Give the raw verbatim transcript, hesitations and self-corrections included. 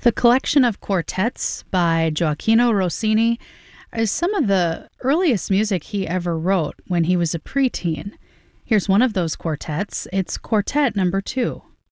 The collection of quartets by Gioacchino Rossini is some of the earliest music he ever wrote when he was a preteen. Here's one of those quartets. It's Quartet Number Two.